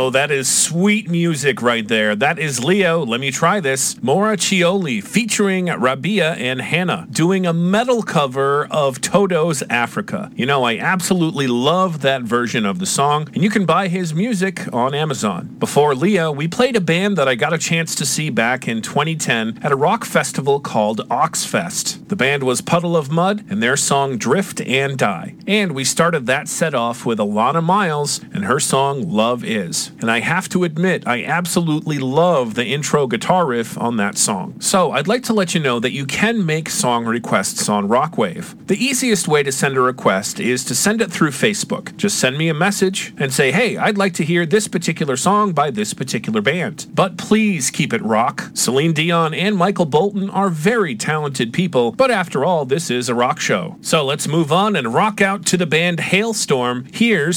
Oh, that is sweet music right there. That is Leo. Let me try this. Maura Cioli featuring Rabia and Hannah doing a metal cover of Toto's Africa. You know, I absolutely love that version of the song, and you can buy his music on Amazon. Before Leo, we played a band that I got a chance to see back in 2010 at a rock festival called Oxfest. The band was Puddle of Mud and their song Drift and Die. And we started that set off with Alana Miles and her song Love Is. And I have to admit, I absolutely love the intro guitar riff on that song. So I'd like to let you know that you can make song requests on Rockwave. The easiest way to send a request is to send it through Facebook. Just send me a message and say, hey, I'd like to hear this particular song by this particular band. But please keep it rock. Celine Dion and Michael Bolton are very talented people, but after all, this is a rock show. So let's move on and rock out to the band Hailstorm. Here's